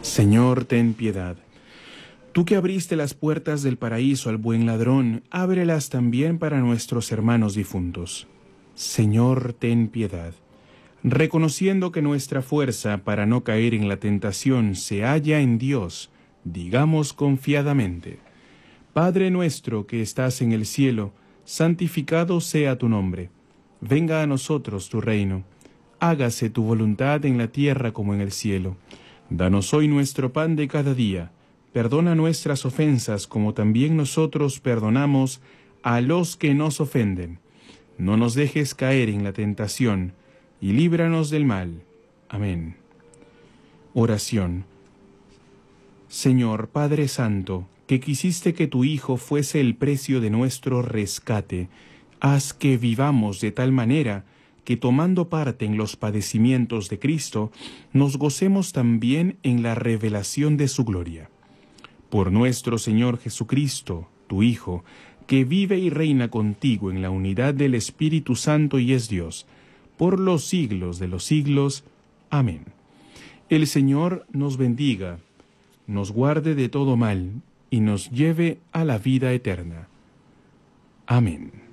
Señor, ten piedad. Tú que abriste las puertas del paraíso al buen ladrón, ábrelas también para nuestros hermanos difuntos. Señor, ten piedad. Reconociendo que nuestra fuerza para no caer en la tentación se halla en Dios, digamos confiadamente: Padre nuestro que estás en el cielo, santificado sea tu nombre. Venga a nosotros tu reino. Hágase tu voluntad en la tierra como en el cielo. Danos hoy nuestro pan de cada día. Perdona nuestras ofensas como también nosotros perdonamos a los que nos ofenden. No nos dejes caer en la tentación, y líbranos del mal. Amén. Oración. Señor Padre Santo, que quisiste que tu Hijo fuese el precio de nuestro rescate, haz que vivamos de tal manera que, tomando parte en los padecimientos de Cristo, nos gocemos también en la revelación de su gloria. Por nuestro Señor Jesucristo, tu Hijo, que vive y reina contigo en la unidad del Espíritu Santo y es Dios, por los siglos de los siglos. Amén. El Señor nos bendiga, nos guarde de todo mal y nos lleve a la vida eterna. Amén.